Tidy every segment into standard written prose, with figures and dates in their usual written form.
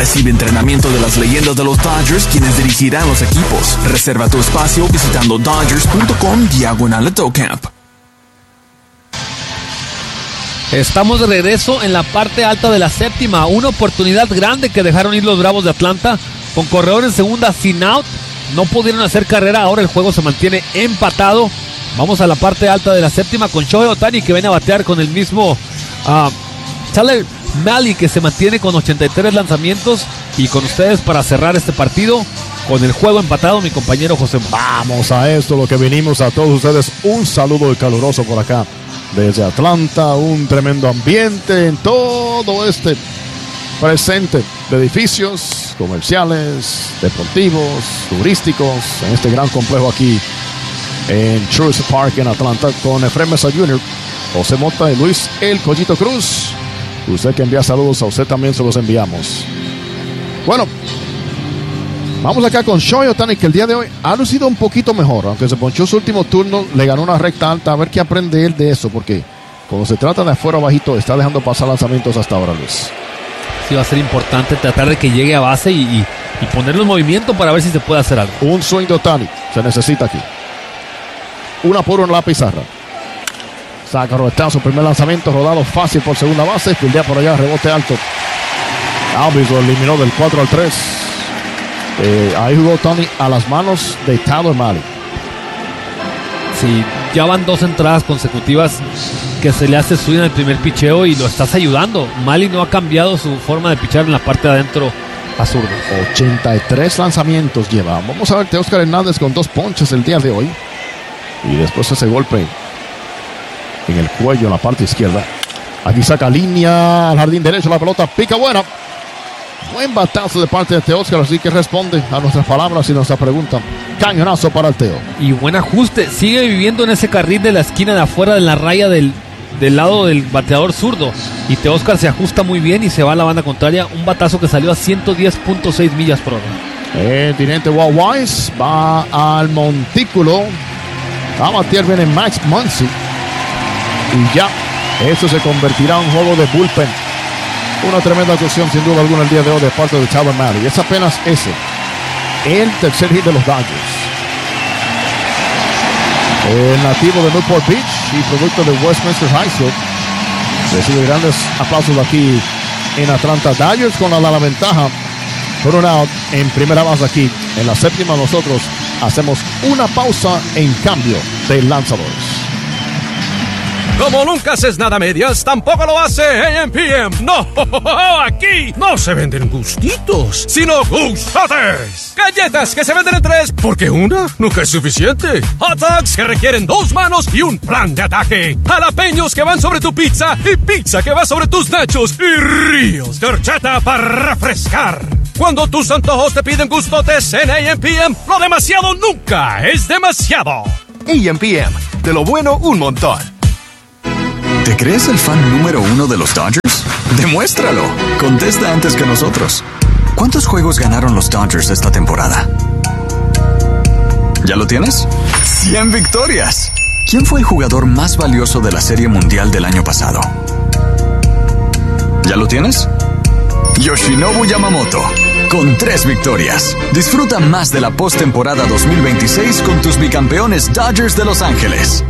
Recibe entrenamiento de las leyendas de los Dodgers, quienes dirigirán los equipos. Reserva tu espacio visitando dodgers.com/AutoCamp. Estamos de regreso en la parte alta de la séptima. Una oportunidad grande que dejaron ir los Bravos de Atlanta. Con corredor en segunda sin out. No pudieron hacer carrera. Ahora el juego se mantiene empatado. Vamos a la parte alta de la séptima con Shohei Ohtani, que viene a batear con el mismo Tyler Mahle, que se mantiene con 83 lanzamientos. Y con ustedes para cerrar este partido con el juego empatado, mi compañero José. Vamos a esto, lo que venimos a todos ustedes. Un saludo caluroso por acá desde Atlanta. Un tremendo ambiente en todo este presente de edificios comerciales, deportivos, turísticos, en este gran complejo aquí en Truist Park en Atlanta, con Efraín Mesa Jr., José Mota y Luis El Collito Cruz. Usted que envía saludos, a usted también se los enviamos. Bueno, vamos acá con Shohei Ohtani, que el día de hoy ha lucido un poquito mejor, aunque se ponchó su último turno, le ganó una recta alta. A ver qué aprende él de eso, porque cuando se trata de afuera bajito, está dejando pasar lanzamientos hasta ahora, Luis. Sí, va a ser importante tratar de que llegue a base y ponerlo en movimiento para ver si se puede hacer algo. Un swing de Ohtani se necesita aquí. 1-1 en la pizarra. Saca Robertazo, primer lanzamiento, rodado fácil por segunda base, fildea por allá, rebote alto. Alvis lo eliminó del 4-3. Ahí jugó Ohtani a las manos de Tyler Mahle. Sí, ya van 2 entradas consecutivas que se le hace swing en el primer picheo y lo estás ayudando. Mahle no ha cambiado su forma de pichar en la parte de adentro a zurdo. 83 lanzamientos lleva. Vamos a ver Teóscar Hernández con 2 ponches el día de hoy. Y después ese golpe en el cuello en la parte izquierda. Aquí saca línea al jardín derecho, la pelota pica buena. Buen batazo de parte de Teóscar, así que responde a nuestras palabras y nuestra pregunta. Cañonazo para el Teo. Y buen ajuste, sigue viviendo en ese carril de la esquina de afuera de la raya del lado del bateador zurdo. Y Teóscar se ajusta muy bien y se va a la banda contraria. Un batazo que salió a 110.6 millas por hora. El teniente Walt Weiss va al montículo. A batear viene Max Muncy. Y ya, eso se convertirá en un juego de bullpen. Una tremenda actuación sin duda alguna el día de hoy de parte de Tyler Mahle. Y es apenas ese, el tercer hit de los Dodgers. El nativo de Newport Beach y producto de Westminster High School recibe grandes aplausos aquí en Atlanta. Dodgers con la ventaja por un out en primera base aquí. En la séptima nosotros hacemos una pausa en cambio de lanzadores. Como nunca haces nada a medias, tampoco lo hace AM/PM. No, aquí no se venden gustitos, sino gustotes. Galletas que se venden en 3, porque una nunca es suficiente. Hot dogs que requieren 2 manos y un plan de ataque. Jalapeños que van sobre tu pizza y pizza que va sobre tus nachos. Y ríos de horchata para refrescar. Cuando tus antojos te piden gustotes en AM/PM, lo demasiado nunca es demasiado. AM/PM, de lo bueno un montón. ¿Te crees el fan número 1 de los Dodgers? ¡Demuéstralo! Contesta antes que nosotros. ¿Cuántos juegos ganaron los Dodgers esta temporada? ¿Ya lo tienes? 100 victorias. ¿Quién fue el jugador más valioso de la Serie Mundial del año pasado? ¿Ya lo tienes? Yoshinobu Yamamoto, con 3 victorias. Disfruta más de la postemporada 2026 con tus bicampeones Dodgers de Los Ángeles.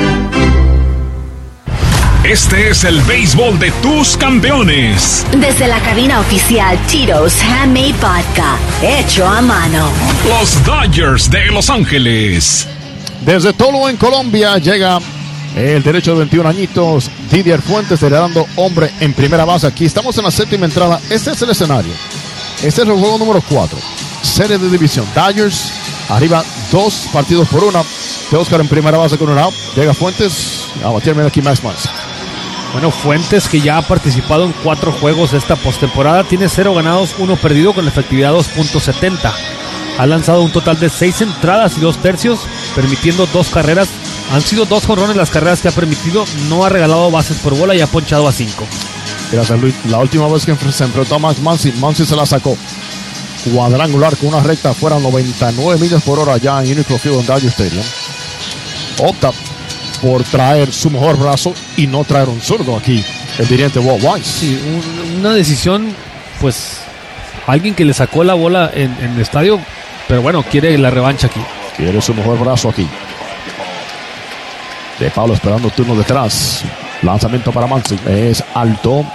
Este es el béisbol de tus campeones. Desde la cabina oficial Tito's Handmade Vodka, hecho a mano. Los Dodgers de Los Ángeles. Desde Tolo, en Colombia, llega el derecho de 21 añitos, Didier Fuentes, heredando hombre en primera base. Aquí estamos en la séptima entrada. Este es el escenario. Este es el juego número 4. Serie de división. Dodgers arriba 2 partidos por 1. Teóscar en primera base con un out. Llega Fuentes. A batirme aquí Max Muncy. Bueno, Fuentes, que ya ha participado en 4 juegos de esta postemporada, tiene 0 ganados, 1 perdido con efectividad 2.70. Ha lanzado un total de 6 entradas y 2 tercios, permitiendo 2 carreras. Han sido 2 jonrones las carreras que ha permitido. No ha regalado bases por bola y ha ponchado a 5. Gracias, Luis. La última vez que se enfrentó a Max Muncy, Muncy se la sacó cuadrangular con una recta afuera, 99 millas por hora ya en Unico Field en Dodger Stadium. Opta por traer su mejor brazo y no traer un zurdo aquí, el dirigente Walt Weiss. Sí, una decisión pues alguien que le sacó la bola en el estadio, pero bueno, quiere la revancha aquí. Quiere su mejor brazo aquí. De Paula esperando turno detrás. Lanzamiento para Muncy. Es alto.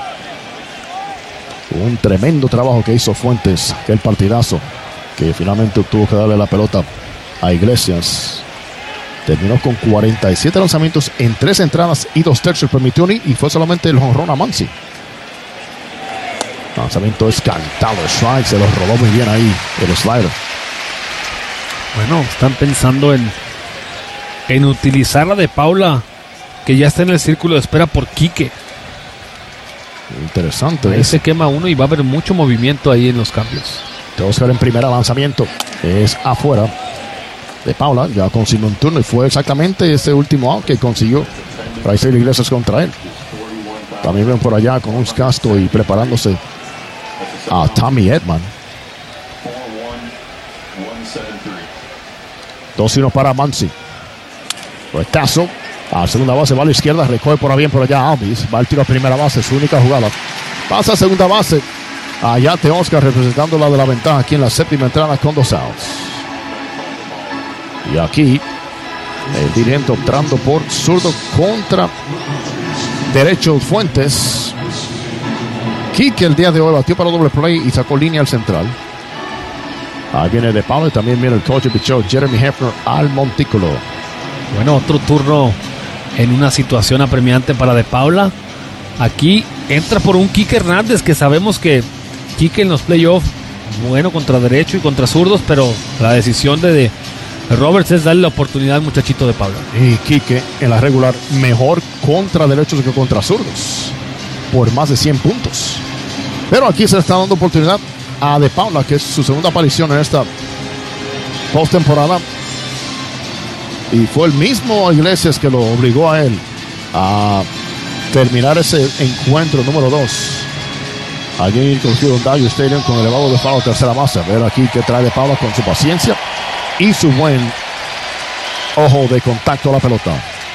Un tremendo trabajo que hizo Fuentes. Aquel partidazo que finalmente tuvo que darle la pelota a Iglesias. Terminó con 47 lanzamientos en 3 entradas y 2 tercios. Permitió y fue solamente el jonrón a Muncy. Lanzamiento es cantado. Strike. Se lo robó muy bien ahí el slider. Bueno, están pensando en utilizar la de Paula, que ya está en el círculo de espera por Quique. Interesante. Ahí se quema uno y va a haber mucho movimiento ahí en los cambios. Oscar en primera, lanzamiento. Es afuera. De Paula ya consiguió un turno y fue exactamente ese último out que consiguió Raisel Iglesias contra él. También ven por allá con un Castro y preparándose a Tommy Edman. 2-1 para Muncy. Retazo a segunda base, va a la izquierda, recoge por bien por allá Alvis, va al tiro a primera base, su única jugada. Pasa a segunda base. Allá Teoscar representando la de la ventaja aquí en la séptima entrada con 2 outs. Y aquí el dirigente optando por zurdo contra derecho Fuentes. Quique el día de hoy batió para doble play y sacó línea al central. Ahí viene De Paula y también viene el coach de picheo Jeremy Hefner al montículo. Bueno, otro turno en una situación apremiante para De Paula. Aquí entra por un Quique Hernández, que sabemos que Quique en los playoffs, bueno, contra derecho y contra zurdos, pero la decisión de Roberts es darle la oportunidad al muchachito De Paula. Y Quique en la regular mejor contra derechos que contra zurdos, por más de 100 puntos. Pero aquí se le está dando oportunidad a De Paula, que es su segunda aparición en esta postemporada. Y fue el mismo Iglesias que lo obligó a él a terminar ese encuentro número 2. Allí cogió un Dodger Stadium con elevado de Paula tercera base. A ver aquí que trae De Paula con su paciencia y su buen ojo de contacto a la pelota.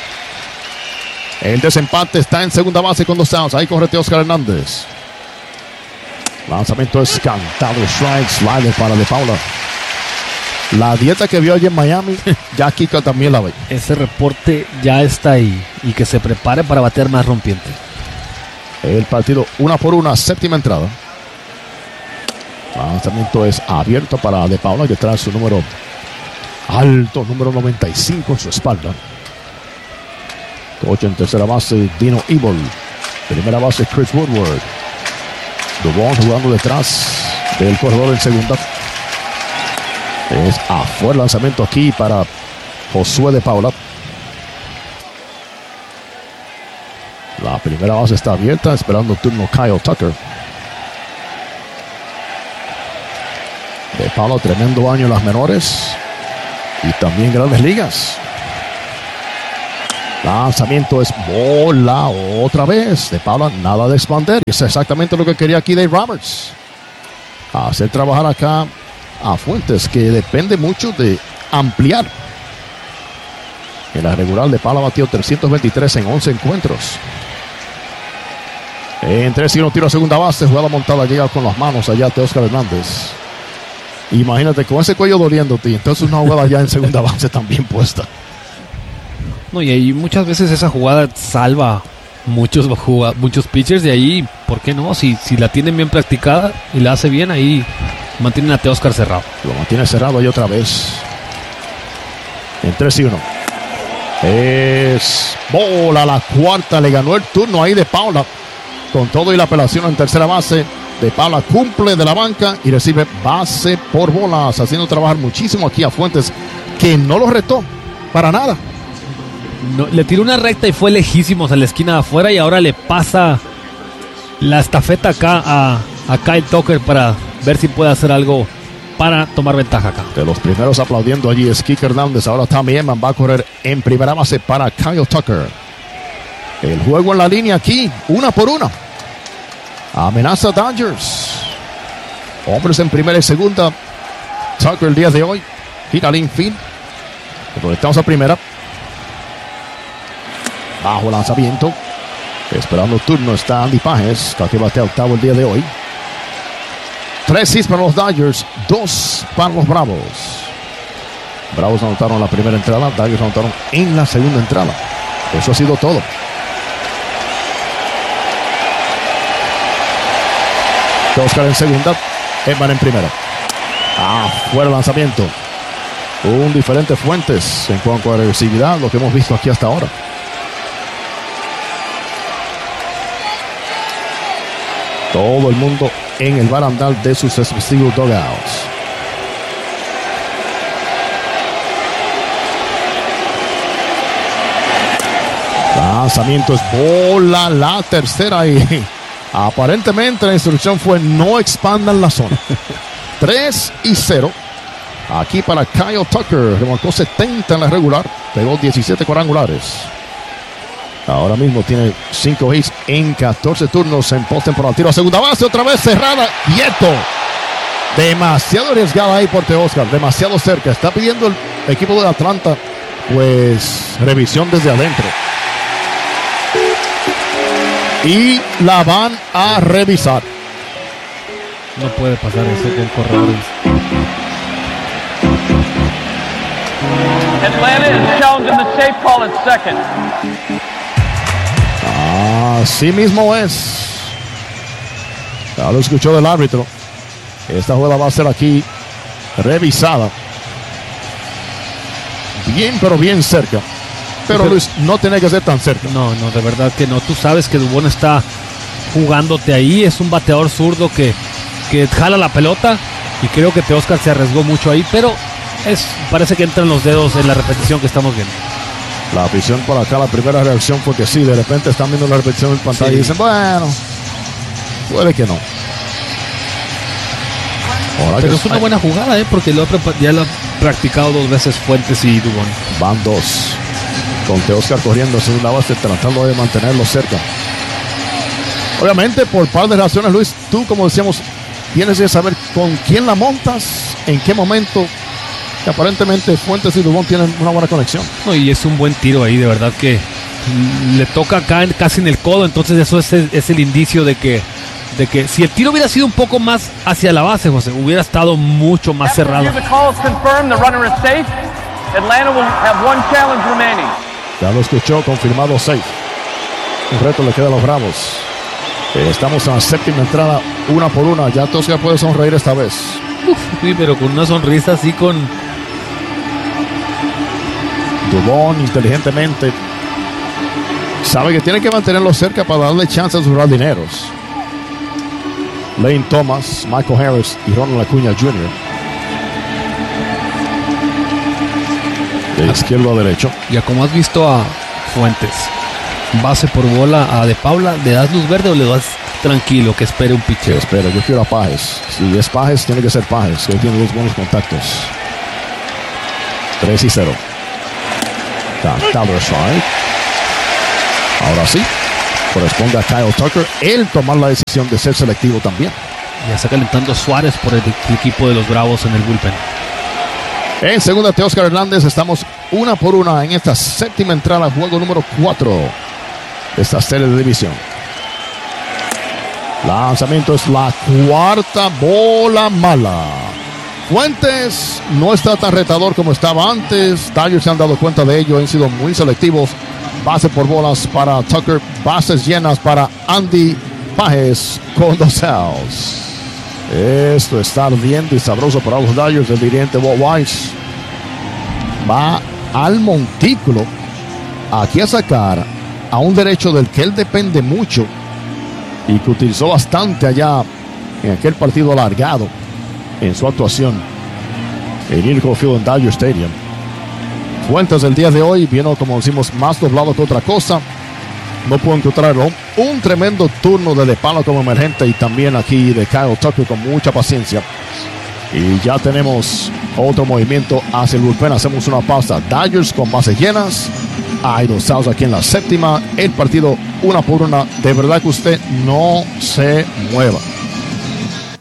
El desempate está en segunda base con 2 outs. Ahí corre Oscar Hernández. Lanzamiento es cantado, strike, slider para De Paula. La dieta que vio allí en Miami, ya Kika también la ve. Ese reporte ya está ahí y que se prepare para batear más rompiente. El partido 1-1, séptima entrada. Lanzamiento es abierto para De Paula, que trae su número alto, número 95 en su espalda. Coach en tercera base, Dino Evil. Primera base, Chris Woodward. Dubón jugando detrás del corredor en segunda. Es afuera el lanzamiento aquí para Josué De Paula. La primera base está abierta, esperando turno Kyle Tucker. De Paula, tremendo año en las menores y también grandes ligas. Lanzamiento es bola otra vez. De Paula, nada de expander. Es exactamente lo que quería aquí Dave Roberts. Hacer trabajar acá a Fuentes, que depende mucho de ampliar. En la regular, De Paula batió 323 en 11 encuentros. En 3-1 tiro a segunda base, jugada montada, llega con las manos allá de Oscar Hernández. Imagínate con ese cuello doliéndote, entonces una jugada ya en segunda base también puesta. No, y ahí muchas veces esa jugada salva muchos pitchers, de ahí, ¿por qué no? Si la tienen bien practicada y la hace bien, ahí mantienen a Teoscar cerrado. Lo mantiene cerrado ahí otra vez. En 3-1. Es bola, la cuarta, le ganó el turno ahí De Paula. Con todo y la apelación en tercera base, De Paula cumple de la banca y recibe base por bolas, haciendo trabajar muchísimo aquí a Fuentes, que no lo retó para nada. No, le tiró una recta y fue lejísimos a la esquina de afuera, y ahora le pasa la estafeta acá a Kyle Tucker para ver si puede hacer algo para tomar ventaja acá. De los primeros aplaudiendo allí es Quique Hernández. Ahora Tommy Edman va a correr en primera base para Kyle Tucker. El juego en la línea aquí, 1-1. Amenaza Dodgers. Hombres en primera y segunda. Tucker el día de hoy gira al infield. Conectamos a primera. Bajo lanzamiento. Esperando turno está Andy Pajes, que batea octavo el día de hoy. 3 hits para los Dodgers, 2 para los Bravos. Bravos anotaron la primera entrada, Dodgers anotaron en la segunda entrada. Eso ha sido todo. Oscar en segunda, Edman en primera. Fuera el lanzamiento. Un diferente Fuentes en cuanto a agresividad, lo que hemos visto aquí hasta ahora. Todo el mundo en el barandal de sus respectivos dugouts. Lanzamiento es bola, la tercera, y aparentemente la instrucción fue no expandan la zona. 3-0. Aquí para Kyle Tucker, remolcó 70 en la regular, pegó 17 cuadrangulares. Ahora mismo tiene 5 hits en 14 turnos en postemporada. Tiro a segunda base, otra vez cerrada, quieto. Demasiado arriesgada ahí por Teóscar, demasiado cerca. Está pidiendo el equipo de Atlanta, pues, revisión desde adentro. Y la van a revisar. No puede pasar eso con corredores. Atlanta is challenged in the safe call at second. Así mismo es. Ya lo escuchó del árbitro. Esta jugada va a ser aquí revisada. Bien, pero bien cerca. Pero Luis, no tiene que ser tan cerca. No, de verdad que no. Tú sabes que Dubón está jugándote ahí. Es un bateador zurdo que jala la pelota. Y creo que Teóscar se arriesgó mucho ahí. Pero parece que entran los dedos en la repetición que estamos viendo. La afición por acá, la primera reacción fue que sí. De repente están viendo la repetición en pantalla y dicen, bueno, puede que no. Pero es una buena jugada, porque ya lo han practicado 2 veces Fuentes y Dubón. Van 2. Con Teóscar corriendo en segunda base, tratando de mantenerlo cerca. Obviamente, por par de razones, Luis, tú, como decíamos, tienes que saber con quién la montas, en qué momento. Que aparentemente Fuentes y Dubón tienen una buena conexión. No, y es un buen tiro ahí, de verdad que le toca acá casi en el codo. Entonces eso es el indicio de que si el tiro hubiera sido un poco más hacia la base, José, hubiera estado mucho más cerrado. Ya lo escuchó, confirmado safe. Un reto le queda a los Bravos. Estamos en la séptima entrada, 1 por 1. Ya Teóscar puede sonreír esta vez. Sí, pero con una sonrisa así con... Dubón inteligentemente sabe que tiene que mantenerlo cerca para darle chance a sus jardineros. Lane Thomas, Michael Harris y Ronald Acuña Jr. De izquierdo a derecho. Ya como has visto a Fuentes, base por bola a De Paula, ¿le das luz verde o le das tranquilo que espere un picheo? Espera, yo quiero a Pajes. Si es Pajes, tiene que ser Pajes, que hoy tiene 2 buenos contactos. 3-0. Tyler Strike. Ahora sí, corresponde a Kyle Tucker el tomar la decisión de ser selectivo también. Ya está calentando Suárez por el equipo de los Bravos en el bullpen. En segunda, Teóscar Hernández. Estamos 1 por 1 en esta séptima entrada, juego número 4 de esta serie de división. Lanzamiento es la cuarta bola mala. Fuentes no está tan retador como estaba antes. Dodgers se han dado cuenta de ello, han sido muy selectivos. Base por bolas para Tucker, bases llenas para Andy Pajes con 2 outs. Esto está ardiendo y sabroso para los Dodgers. El dirigente Walt Weiss va al montículo aquí a sacar a un derecho del que él depende mucho y que utilizó bastante allá en aquel partido alargado en su actuación en Inco Field en Dodger Stadium. Fuentes del día de hoy vino, como decimos, más doblado que otra cosa. No pudo encontrarlo. Un tremendo turno de Palo como emergente y también aquí de Kyle Tucker con mucha paciencia. Y ya tenemos otro movimiento hacia el bullpen. Hacemos una pausa. Dodgers con bases llenas. Hay 2 outs aquí en la séptima. El partido 1 por 1. De verdad que usted no se mueva.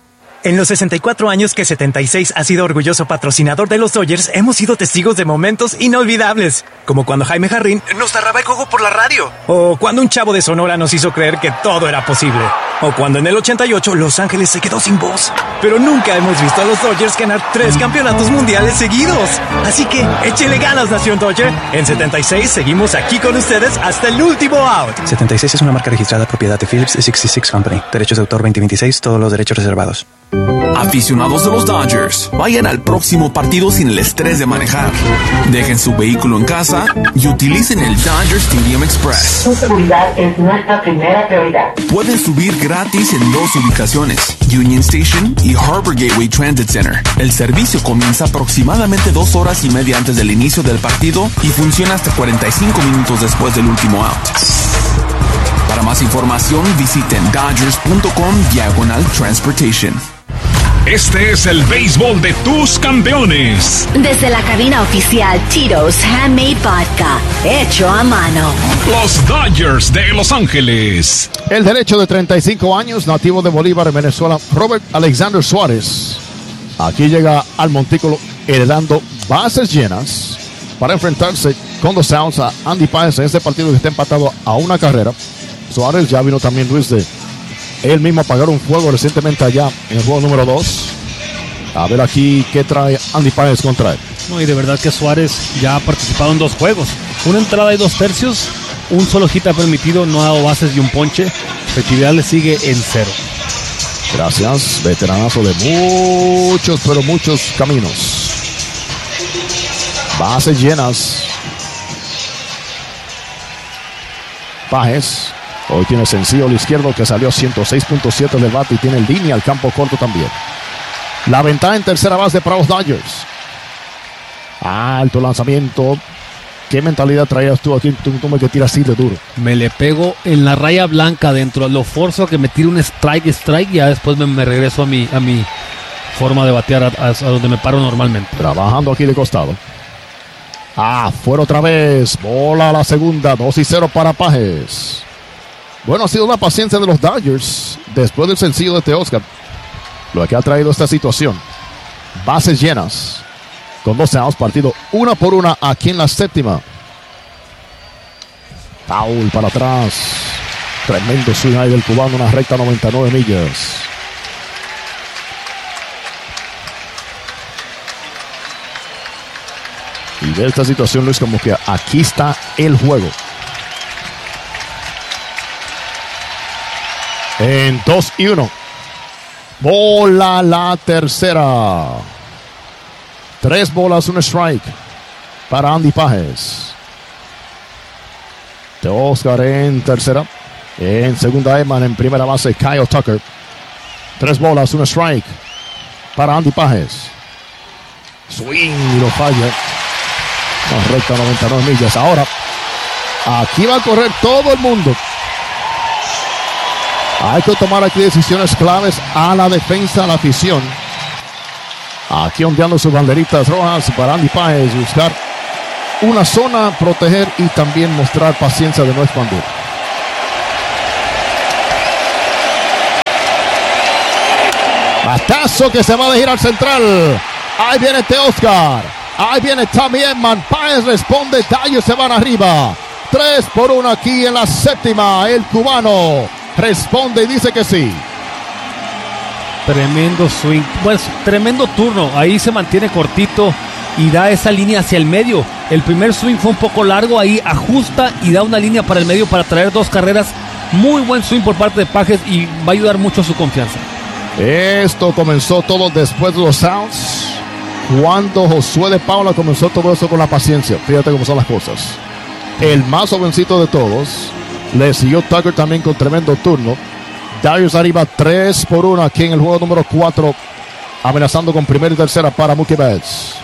En los 64 años que 76 ha sido orgulloso patrocinador de los Dodgers, hemos sido testigos de momentos inolvidables. Como cuando Jaime Jarrín nos narraba el juego por la radio. O cuando un chavo de Sonora nos hizo creer que todo era posible. O cuando en el 88 Los Ángeles se quedó sin voz. Pero nunca hemos visto a los Dodgers ganar 3 campeonatos mundiales seguidos. Así que échele ganas, Nación Dodger. En 76 seguimos aquí con ustedes hasta el último out. 76 es una marca registrada propiedad de Phillips 66 Company. Derechos de autor 2026, todos los derechos reservados. Aficionados de los Dodgers, vayan al próximo partido sin el estrés de manejar. Dejen su vehículo en casa y utilicen el Dodger Stadium Express. Su seguridad es nuestra primera prioridad. Pueden subir gratis en 2 ubicaciones, Union Station y Harbor Gateway Transit Center. El servicio comienza aproximadamente 2 horas y media antes del inicio del partido y funciona hasta 45 minutos después del último out. Para más información, visiten dodgers.com/transportation. Este es el béisbol de tus campeones. Desde la cabina oficial Tito's Handmade Vodka, hecho a mano. Los Dodgers de Los Ángeles. El derecho de 35 años, nativo de Bolívar, en Venezuela, Robert Alexander Suárez. Aquí llega al montículo heredando bases llenas para enfrentarse con los Sounds a Andy Páez en este partido que está empatado a 1 carrera. Suárez ya vino también, Luis, de él mismo apagar un fuego recientemente allá en el juego número 2. A ver aquí qué trae Andy Páez contra él. No, y de verdad que Suárez ya ha participado en 2 juegos. Una entrada y 2 tercios. Un solo hit ha permitido, no ha dado bases y un ponche. Efectividad le sigue en 0. Gracias, veteranazo de muchos, pero muchos caminos. Bases llenas. Páez. Hoy tiene sencillo al izquierdo que salió 106.7 del bate y tiene línea al campo corto también. La ventaja en tercera base para los Dodgers. Alto lanzamiento. ¿Qué mentalidad traías tú aquí? Tú me que tiras así de duro. Me le pego en la raya blanca adentro. Lo forzo a que me tire un strike y ya después me regreso a mi forma de batear a donde me paro normalmente. Trabajando aquí de costado. Fuera otra vez. Bola a la segunda. 2-0 para Páez. Bueno, ha sido la paciencia de los Dodgers después del sencillo de Teoscar lo que ha traído esta situación. Bases llenas con 2 outs, partido 1-1 aquí en la séptima. Foul para atrás. Tremendo swing ahí del cubano, una recta 99 millas. Y de esta situación, Luis, como que aquí está el juego. En 2-1. Bola la tercera. 3 bolas, 1 strike para Andy Páez. Teoscar en tercera. En segunda, Eman. En primera base, Kyle Tucker. 3 bolas, 1 strike para Andy Páez. Swing y lo falla. Una recta 99 millas. Ahora, aquí va a correr todo el mundo. Hay que tomar aquí decisiones claves a la defensa, a la afición. Aquí ondeando sus banderitas rojas para Andy Páez. Buscar una zona, proteger y también mostrar paciencia de no expandir. Batazo que se va a girar central. Ahí viene Teoscar. Ahí viene Tommy Edman. Páez responde. Dodgers se van arriba. 3-1 aquí en la séptima. El cubano responde y dice que sí. Tremendo swing, pues tremendo turno. Ahí se mantiene cortito y da esa línea hacia el medio. El primer swing fue un poco largo, ahí ajusta y da una línea para el medio para traer 2 carreras. Muy buen swing por parte de Páez y va a ayudar mucho a su confianza. Esto comenzó todo después de los Sounds. Cuando Josué de Paula comenzó todo eso con la paciencia. Fíjate cómo son las cosas. El más jovencito de todos. Le siguió Tucker también con tremendo turno. Dodgers arriba 3-1 aquí en el juego número 4. Amenazando con primera y tercera para Mookie Betts.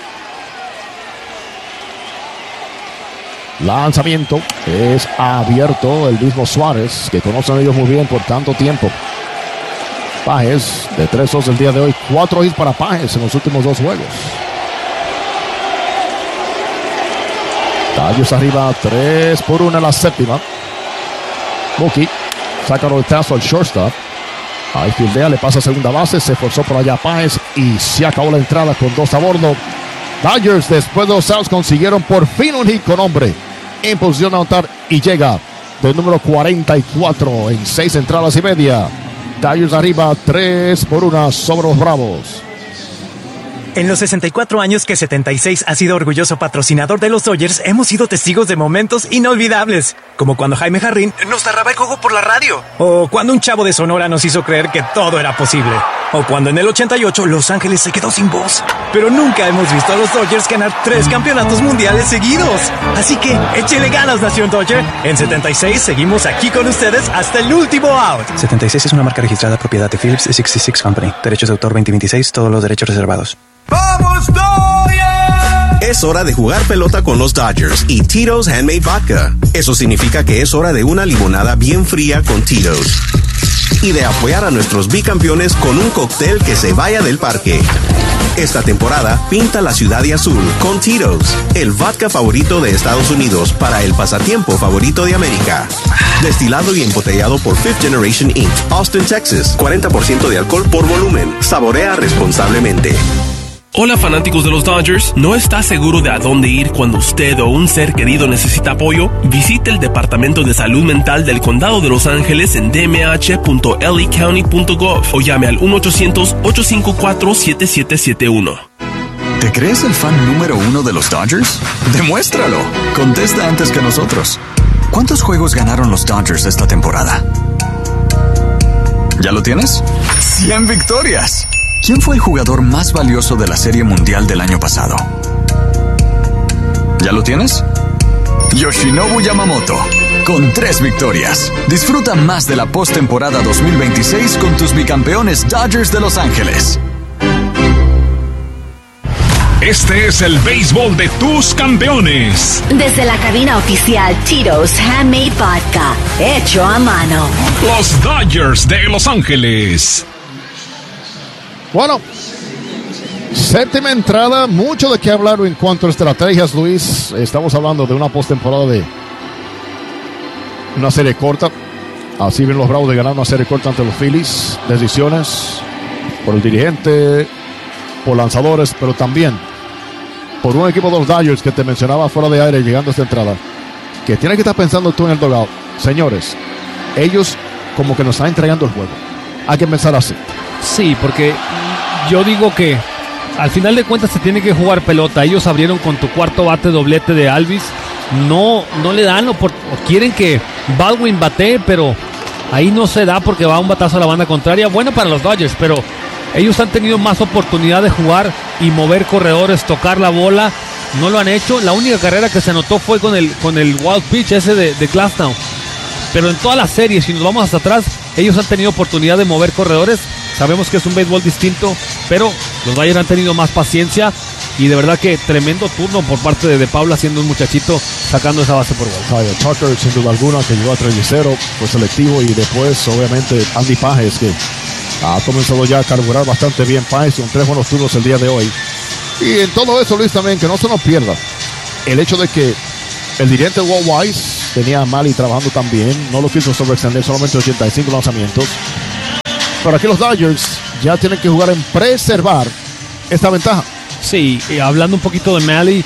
Lanzamiento es abierto. El mismo Suárez, que conocen ellos muy bien por tanto tiempo. Páez de 3-2 el día de hoy. 4 hits para Páez en los últimos 2 juegos. Dodgers arriba 3-1 en la séptima. Mookie saca el tazo al shortstop. Ahí fildea, le pasa a segunda base, se forzó por allá Páez y se acabó la entrada con 2 a bordo. Dodgers, después de los outs, consiguieron por fin un hit con hombre en posición de anotar y llega del número 44 en 6 entradas y media. Dodgers arriba 3-1 sobre los Bravos. En los 64 años que 76 ha sido orgulloso patrocinador de los Dodgers, hemos sido testigos de momentos inolvidables. Como cuando Jaime Jarrín nos narraba el juego por la radio. O cuando un chavo de Sonora nos hizo creer que todo era posible. O cuando en el 88 Los Ángeles se quedó sin voz. Pero nunca hemos visto a los Dodgers ganar 3 campeonatos mundiales seguidos. Así que échele ganas, Nación Dodger. En 76 seguimos aquí con ustedes hasta el último out. 76 es una marca registrada propiedad de Phillips 66 Company. Derechos de autor 2026, todos los derechos reservados. ¡Vamos, Dodgers! Es hora de jugar pelota con los Dodgers y Tito's Handmade Vodka. Eso significa que es hora de una limonada bien fría con Tito's. Y de apoyar a nuestros bicampeones con un cóctel que se vaya del parque. Esta temporada, pinta la ciudad de azul con Tito's, el vodka favorito de Estados Unidos para el pasatiempo favorito de América. Destilado y embotellado por Fifth Generation Inc., Austin, Texas. 40% de alcohol por volumen. Saborea responsablemente. Hola fanáticos de los Dodgers, ¿no está seguro de a dónde ir cuando usted o un ser querido necesita apoyo? Visite el Departamento de Salud Mental del Condado de Los Ángeles en dmh.lacounty.gov o llame al 1-800-854-7771. ¿Te crees el fan número 1 de los Dodgers? ¡Demuéstralo! Contesta antes que nosotros. ¿Cuántos juegos ganaron los Dodgers esta temporada? ¿Ya lo tienes? ¡100 victorias! ¿Quién fue el jugador más valioso de la Serie Mundial del año pasado? ¿Ya lo tienes? Yoshinobu Yamamoto, con 3 victorias. Disfruta más de la postemporada 2026 con tus bicampeones Dodgers de Los Ángeles. Este es el béisbol de tus campeones. Desde la cabina oficial Tito's Handmade Vodka, hecho a mano. Los Dodgers de Los Ángeles. Bueno, séptima entrada, mucho de qué hablar en cuanto a estrategias, Luis. Estamos hablando de una postemporada de una serie corta. Así ven los Bravos de ganar una serie corta ante los Phillies. Decisiones por el dirigente, por lanzadores, pero también por un equipo de los Dodgers que te mencionaba fuera de aire llegando a esta entrada, que tienes que estar pensando tú en el dugout. Señores, ellos como que nos están entregando el juego. Hay que pensar así. Sí, porque yo digo que al final de cuentas se tiene que jugar pelota. Ellos abrieron con tu cuarto bate doblete de Alvis. No le dan o quieren que Baldwin batee, pero ahí no se da porque va un batazo a la banda contraria. Bueno para los Dodgers, pero ellos han tenido más oportunidad de jugar y mover corredores, tocar la bola. No lo han hecho. La única carrera que se anotó fue con el wild pitch ese de Glasnow. Pero en todas las series, si nos vamos hasta atrás, ellos han tenido oportunidad de mover corredores. Sabemos que es un béisbol distinto, pero los Dodgers han tenido más paciencia. Y de verdad que tremendo turno por parte de Paula, siendo un muchachito, sacando esa base por gol. Kyle Tucker, sin duda alguna, que llegó a 3-0, fue selectivo. Y después, obviamente, Andy Páez, que ha comenzado ya a carburar bastante bien. Páez con 3 buenos turnos el día de hoy. Y en todo eso, Luis, también, que no se nos pierda el hecho de que el dirigente Walt Weiss tenía a Mali trabajando también. No lo quiso sobreextender, solamente 85 lanzamientos. Pero aquí los Dodgers ya tienen que jugar en preservar esta ventaja. Sí, y hablando un poquito de Mali,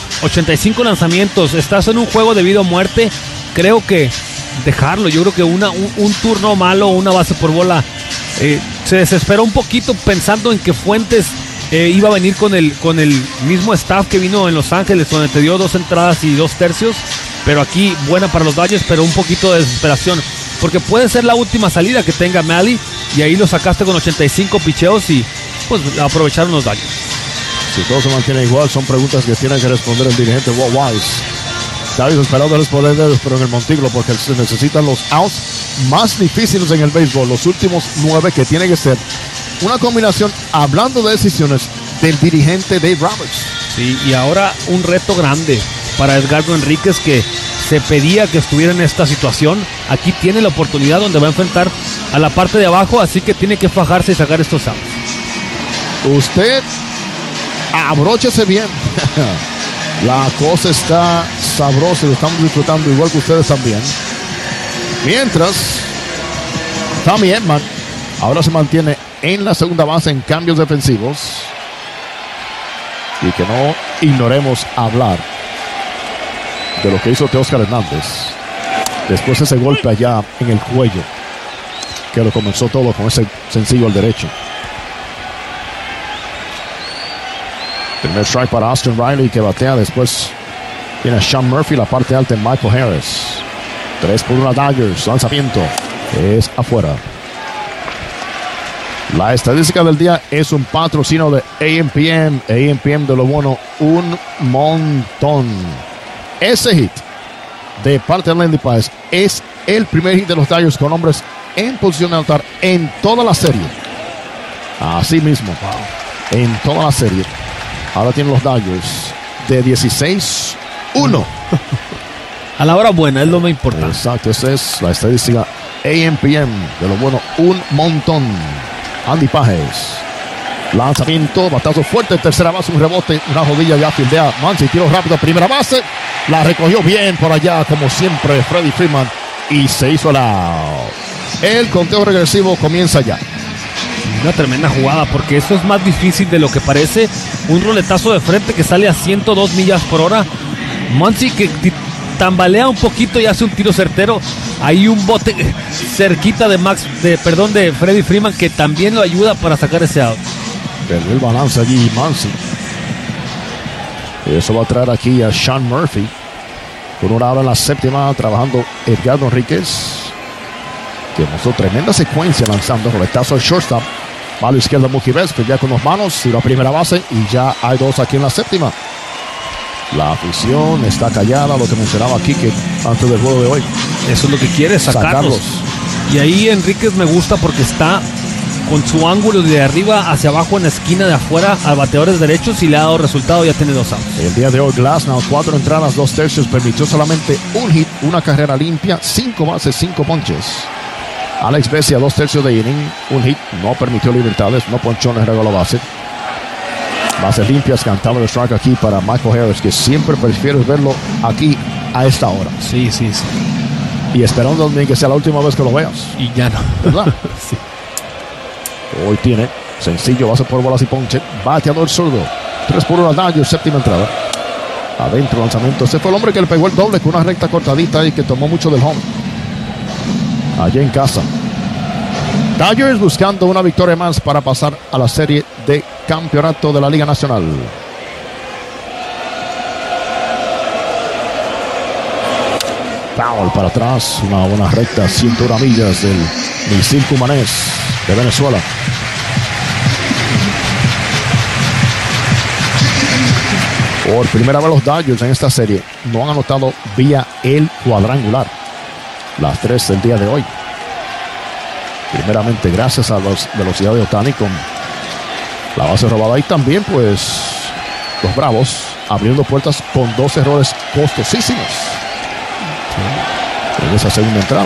85 lanzamientos. Estás en un juego de vida o muerte. Creo que dejarlo. Yo creo que un turno malo, una base por bola. Se desesperó un poquito pensando en que Fuentes iba a venir con el mismo staff que vino en Los Ángeles, donde te dio 2 entradas y 2 tercios. Pero aquí buena para los Dodgers, pero un poquito de desesperación. Porque puede ser la última salida que tenga Mali. Y ahí lo sacaste con 85 picheos y pues aprovecharon los Dodgers. Si todo se mantiene igual, son preguntas que tiene que responder el dirigente Walt Weiss. Está desesperado responderles, pero en el montículo, porque se necesitan los outs más difíciles en el béisbol. Los últimos 9 que tiene que ser una combinación, hablando de decisiones, del dirigente Dave Roberts. Sí, y ahora un reto grande para Edgardo Enríquez, que se pedía que estuviera en esta situación. Aquí tiene la oportunidad donde va a enfrentar a la parte de abajo, así que tiene que fajarse y sacar estos outs. Usted abróchese bien. La cosa está sabrosa, lo estamos disfrutando igual que ustedes también. Mientras, Tommy Edman Ahora se mantiene en la segunda base en cambios defensivos. Y que no ignoremos hablar de lo que hizo Teóscar Hernández. Después ese golpe allá en el cuello, que lo comenzó todo con ese sencillo al derecho. Primer strike para Austin Riley, que batea. Después tiene a Sean Murphy, la parte alta en Michael Harris. 3-1 Dodgers. Lanzamiento es afuera. La estadística del día es un patrocinio de AMPM. AMPM de lo bueno, un montón. Ese hit de parte de Landy Páez es el primer hit de los Dodgers con hombres en posición de anotar en toda la serie. Así mismo, en toda la serie. Ahora tienen los Dodgers de 16-1. A la hora buena, es lo más importante. Exacto, esa es la estadística AMPM de lo bueno, un montón. Andy Páez. Lanzamiento, batazo fuerte, tercera base, un rebote, una rodilla ya fildea Muncy, tiro rápido, primera base, la recogió bien por allá, como siempre, Freddie Freeman, y se hizo el out. El conteo regresivo comienza ya. Una tremenda jugada, porque eso es más difícil de lo que parece. Un roletazo de frente que sale a 102 millas por hora. Muncy que tambalea un poquito y hace un tiro certero. Hay un bote cerquita de Freddie Freeman, que también lo ayuda para sacar ese out. Perdió el balance allí Muncy. Eso va a traer aquí a Sean Murphy. Por una hora en la séptima, trabajando Edgardo Enríquez, que mostró tremenda secuencia lanzando roletazo al shortstop. Va a la izquierda Mookie Betts, que ya con las manos, tiro a primera base y ya hay dos aquí en la séptima. La afición está callada, lo que mencionaba aquí que antes del juego de hoy. Eso es lo que quiere, sacarlos. Y ahí Enríquez me gusta porque está con su ángulo de arriba hacia abajo en la esquina de afuera a bateadores derechos y le ha dado resultado, ya tiene 2 outs. El día de hoy Glasnow, 4 entradas, 2 tercios, permitió solamente un hit, una carrera limpia, 5 bases, 5 ponches. Alex Bessia, 2 tercios de inning, un hit, no permitió libertades, no ponchones, regaló base. Bases limpias, cantaba el strike aquí para Michael Harris, que siempre prefieres verlo aquí a esta hora. Sí. Y esperando también que sea la última vez que lo veas. Y ya no. ¿Verdad? Sí. Hoy tiene sencillo, base por bolas y ponche. Bateador zurdo. 3-1 Dodgers, séptima entrada. Adentro, lanzamiento. Ese fue el hombre que le pegó el doble con una recta cortadita y que tomó mucho del home. Allá en casa. Dodgers buscando una victoria más para pasar a la serie de campeonato de la Liga Nacional. Foul para atrás, una buena recta, 101 millas del misil cumanés de Venezuela. Por primera vez los Dodgers en esta serie no han anotado vía el cuadrangular. Las 3 del día de hoy. Primeramente gracias a la velocidad de Ohtani con la base robada. Y también pues los Bravos abriendo puertas con 2 errores costosísimos en esa segunda entrada.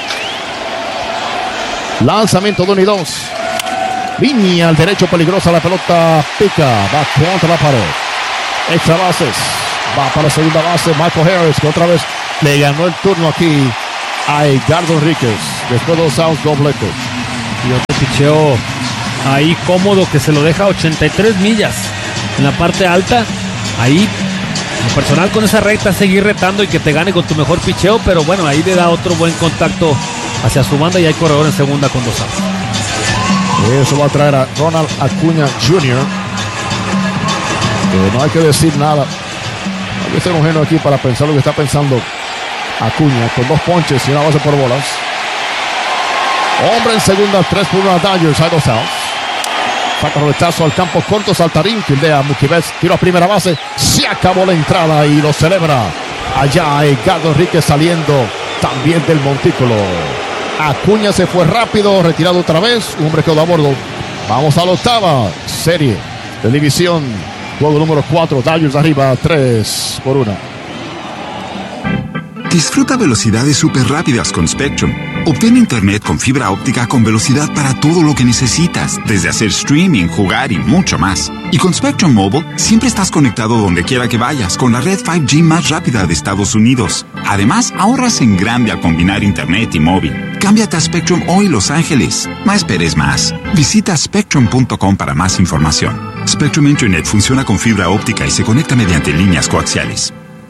Lanzamiento de 1 y 2. Línea al derecho peligrosa, la pelota pica, va contra la pared. Extra bases, va para la segunda base Michael Harris, que otra vez le ganó el turno aquí a Edgardo Enríquez. Después de 2 outs, doblete. Y otro picheo ahí cómodo que se lo deja 83 millas en la parte alta. Ahí lo personal con esa recta seguir retando y que te gane con tu mejor picheo, pero bueno, ahí le da otro buen contacto hacia su banda y hay corredor en segunda con 2 outs. Eso va a traer a Ronald Acuña Jr., que no hay que decir nada. Hay que ser un genio aquí para pensar lo que está pensando Acuña, con 2 ponches y una base por bolas. Hombre en segunda, 3-1 a Dodgers, hay 2 outs. Saca rechazo al campo corto, saltarín, fildea Mookie Betts, tiro a primera base, se acabó la entrada y lo celebra allá Edgardo Enríquez saliendo también del montículo. Acuña se fue rápido, retirado otra vez, un hombre quedó a bordo. Vamos a la octava serie de división, juego número 4, Dodgers arriba 3-1. Disfruta velocidades súper rápidas con Spectrum, Obtén internet con fibra óptica con velocidad para todo lo que necesitas, desde hacer streaming, jugar y mucho más. Y con Spectrum Mobile, siempre estás conectado donde quiera que vayas con la red 5G más rápida de Estados Unidos. Además, ahorras en grande al combinar internet y móvil. Cámbiate a Spectrum hoy, Los Ángeles. No esperes más. Visita spectrum.com para más información. Spectrum Internet funciona con fibra óptica y se conecta mediante líneas coaxiales.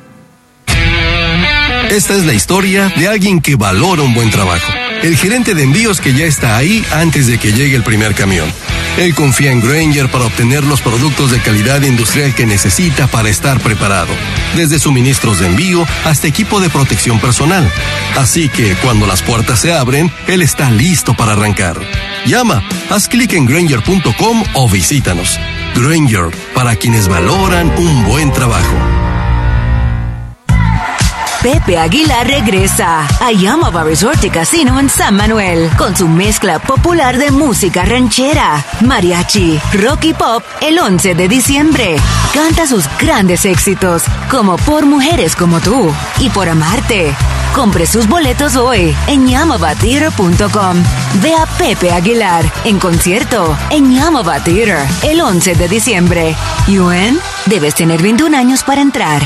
Esta es la historia de alguien que valora un buen trabajo. El gerente de envíos que ya está ahí antes de que llegue el primer camión. Él confía en Grainger para obtener los productos de calidad industrial que necesita para estar preparado. Desde suministros de envío hasta equipo de protección personal. Así que cuando las puertas se abren, él está listo para arrancar. Llama, haz clic en Grainger.com o visítanos. Grainger, para quienes valoran un buen trabajo. Pepe Aguilar regresa a Yamava Resort y Casino en San Manuel con su mezcla popular de música ranchera, mariachi, rock y pop el 11 de diciembre. Canta sus grandes éxitos como Por Mujeres Como Tú y Por Amarte. Compre sus boletos hoy en YamavaTheater.com. Ve a Pepe Aguilar en concierto en Yamava Theater el 11 de diciembre. UN, debes tener 21 años para entrar.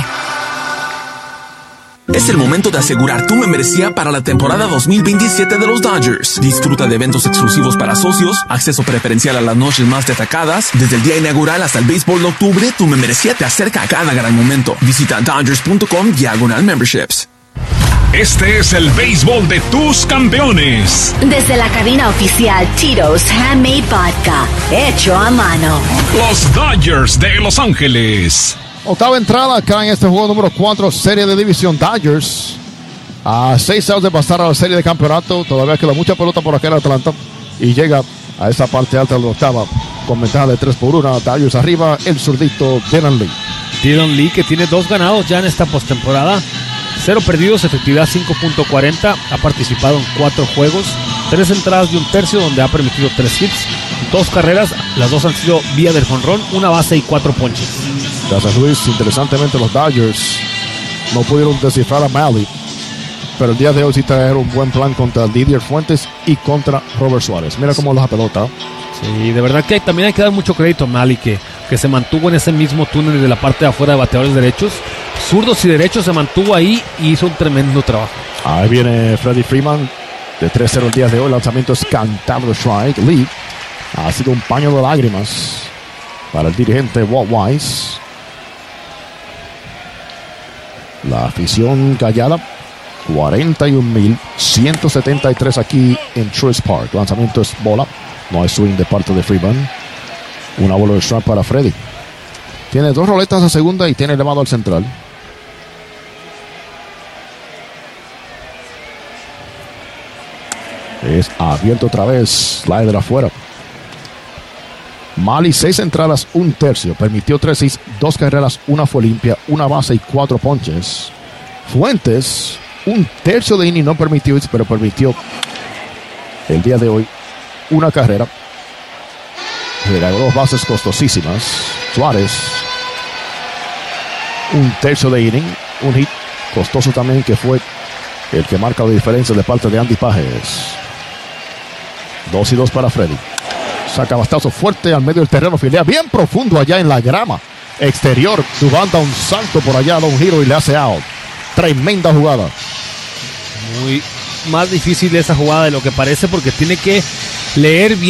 Es el momento de asegurar tu membresía para la temporada 2027 de los Dodgers. Disfruta de eventos exclusivos para socios, acceso preferencial a las noches más destacadas. Desde el día inaugural hasta el béisbol de octubre, tu membresía te acerca a cada gran momento. Visita Dodgers.com/memberships. Este es el béisbol de tus campeones. Desde la cabina oficial Tito's Handmade Vodka, hecho a mano. Los Dodgers de Los Ángeles. Octava entrada acá en este juego número 4, serie de división. Dodgers a 6 outs de pasar a la serie de campeonato. Todavía queda mucha pelota por acá en Atlanta y llega a esa parte alta de la octava con ventaja de 3-1. Dodgers arriba, el zurdito Dylan Lee. Dylan Lee, que tiene 2 ganados ya en esta postemporada, 0 perdidos, efectividad 5.40, ha participado en 4 juegos, 3 entradas y un tercio donde ha permitido 3 hits, 2 carreras, las 2 han sido vía del jonrón, 1 base y 4 ponches. Gracias, Luis. Interesantemente, los Dodgers no pudieron descifrar a Mahle, pero el día de hoy sí trajeron un buen plan contra Didier Fuentes y contra Robert Suárez. Mira cómo la pelota. Sí, de verdad que también hay que dar mucho crédito a Mahle, que se mantuvo en ese mismo túnel de la parte de afuera de bateadores derechos, zurdos y derechos, se mantuvo ahí y hizo un tremendo trabajo. Ahí viene Freddie Freeman de 3-0 el día de hoy. Lanzamiento es cantado, strike. Lee ha sido un paño de lágrimas para el dirigente Walt Weiss. La afición callada, 41,173 aquí en Truist Park. Lanzamiento es bola, no hay swing de parte de Freeman. Una bola de strike para Freddy. Tiene 2 roletas a segunda y tiene elevado al central. Es abierto otra vez, slider afuera. Mahle 6 entradas, 1 tercio, permitió 3 hits, 2 carreras, 1 fue limpia, 1 base y 4 ponches. Fuentes, 1 tercio de inning, no permitió hits, pero permitió el día de hoy 1 carrera. Regaló 2 bases costosísimas. Suárez, 1 tercio de inning, 1 hit costoso también, que fue el que marca la diferencia de parte de Andy Pages. 2-2 para Freddy. Saca bastazo fuerte al medio del terreno, filea bien profundo allá en la grama exterior. Duván da un salto por allá, da un giro y le hace out. Tremenda jugada. Muy más difícil esa jugada de lo que parece, porque tiene que leer bien